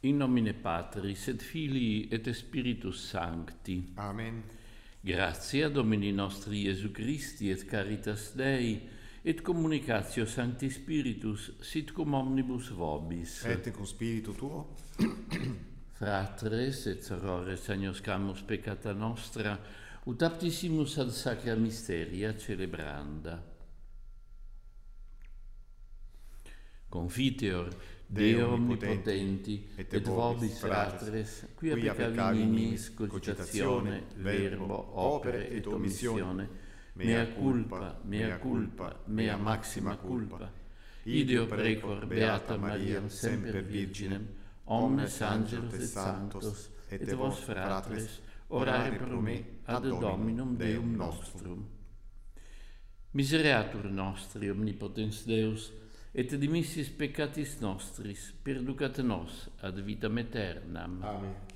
In nomine Patris et Filii et Spiritus Sancti. Amen. Gratia Domini nostri Iesu Christi et caritas Dei et communicatio Sancti Spiritus sit cum omnibus vobis. Et cum spiritu tuo. Fratres et sorores agnoscamus peccata nostra, ut aptissimus ad sacra mysteria celebranda. Confiteor Deo omnipotenti et vobis fratres, quia peccavi niminis cogitatione, verbo, opere et omissione, mea culpa, mea maxima culpa. Ideo precor beata Mariam semper virginem, omnes angelos et sanctos, et vos fratres, orare pro me ad Dominum Deum nostrum. Misereatur nostri omnipotens Deus, et dimissis peccatis nostris, perducat nos ad vitam aeternam. Amen.